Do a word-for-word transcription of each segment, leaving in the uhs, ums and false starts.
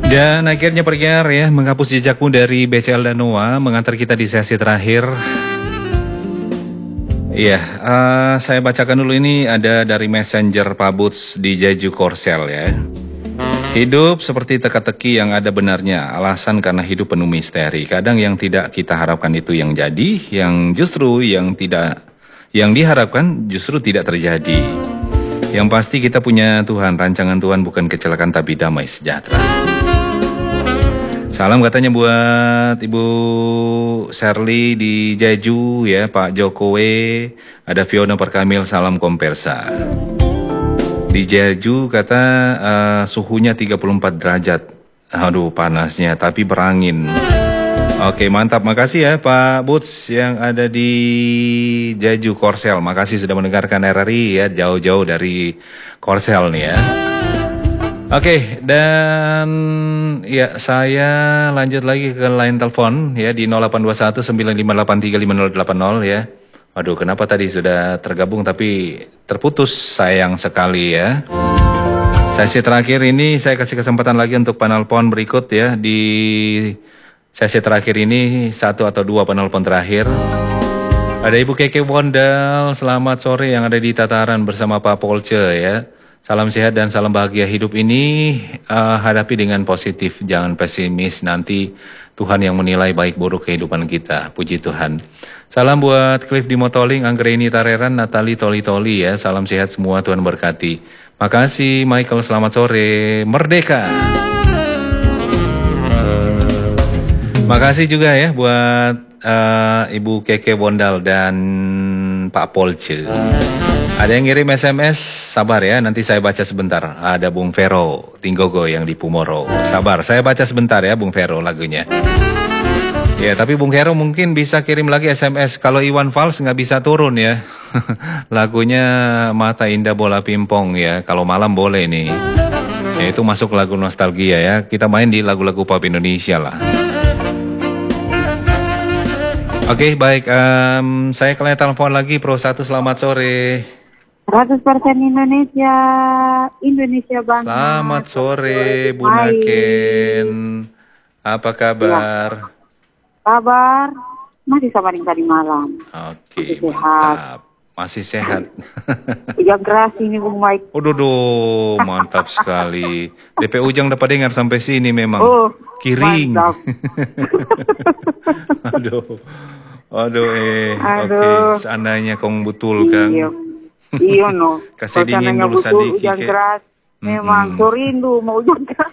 Dan akhirnya pergiar ya, menghapus jejakmu dari B C L dan Noah, mengantar kita di sesi terakhir. Iya, uh, saya bacakan dulu ini ada dari Messenger Pak Boots di Jeju Korsel ya. Hidup seperti teka-teki yang ada benarnya, alasan karena hidup penuh misteri. Kadang yang tidak kita harapkan itu yang jadi, yang justru yang tidak, yang diharapkan justru tidak terjadi. Yang pasti kita punya Tuhan, rancangan Tuhan bukan kecelakaan tapi damai sejahtera. Salam katanya buat Ibu Shirley di Jeju ya, Pak Jokowi, ada Fiona Perkamil, salam Kompersa. Di Jeju kata uh, suhunya tiga puluh empat derajat. Aduh panasnya tapi berangin. Oke mantap, makasih ya Pak Boots yang ada di Jeju Korsel. Makasih sudah mendengarkan R R I ya, jauh-jauh dari Korsel nih ya. Oke, dan ya saya lanjut lagi ke line telepon ya di nol delapan dua satu sembilan lima delapan tiga lima nol delapan nol ya. Waduh, kenapa tadi sudah tergabung tapi terputus, sayang sekali ya. Sesi terakhir ini saya kasih kesempatan lagi untuk penelpon berikut ya. Di sesi terakhir ini satu atau dua penelpon terakhir. Ada Ibu Keke Wondal, selamat sore yang ada di Tataran bersama Pak Polce ya. Salam sehat dan salam bahagia hidup ini uh, hadapi dengan positif, jangan pesimis, nanti Tuhan yang menilai baik buruk kehidupan kita, puji Tuhan. Salam buat Cliff di Motoling, Anggreni Tareran, Natali Toli Toli ya, salam sehat semua, Tuhan berkati. Makasih Michael, selamat sore, merdeka. Makasih juga ya buat uh, Ibu Keke Wondal dan Pak Polce. Ada yang ngirim S M S, sabar ya, nanti saya baca sebentar. Ada Bung Vero, Tinggogo yang di Pumoro. Sabar, saya baca sebentar ya Bung Vero lagunya. Ya, tapi Bung Vero mungkin bisa kirim lagi S M S. Kalau Iwan Fals nggak bisa turun ya. Lagunya Mata Indah Bola Pimpong ya. Kalau malam boleh nih. Ya, itu masuk lagu nostalgia ya. Kita main di lagu-lagu pop Indonesia lah. Oke, baik. Um, saya kalian telepon lagi Pro satu, selamat sore. seratus persen Indonesia, Indonesia banget. Selamat sore, Bu Naken. Apa kabar? Ya. Kabar, masih sama yang tadi malam. Oke, masih mantap. Masih sehat. Tiga keras ini, Bung Mike. Oh, dodo, mantap sekali. D P Ujang dapat dengar sampai sini memang. Oh, kiring. Aduh, aduh eh, oke. Okay. Seandainya kau betul kan. Iya. Iya no. Kasih dingin dulu sedikit. Hujan keras. Memang so rindu mau hujan keras.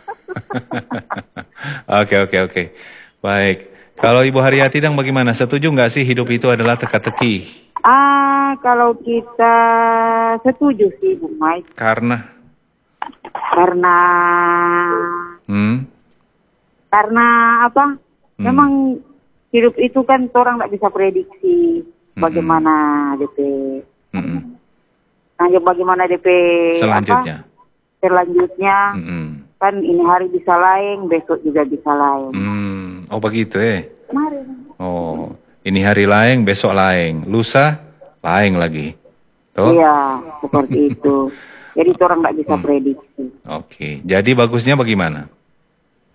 Oke oke oke. Baik. Kalau Ibu Haryati dang bagaimana? Setuju nggak sih hidup itu adalah teka-teki? Ah, kalau kita setuju sih, Bu Mike. Karena? Karena. Hmm? Karena apa? Hmm. Memang hidup itu kan orang nggak bisa prediksi hmm. bagaimana D P. Hmm. Nah, bagaimana D P selanjutnya? Apa? Selanjutnya hmm. kan ini hari bisa lain, besok juga bisa lain. Hmm. Oh begitu eh? Kemarin. Oh, ini hari lain, besok lain, lusa lain lagi. Tuh? Iya, seperti itu. Jadi orang nggak bisa hmm. prediksi. Oke, jadi bagusnya bagaimana?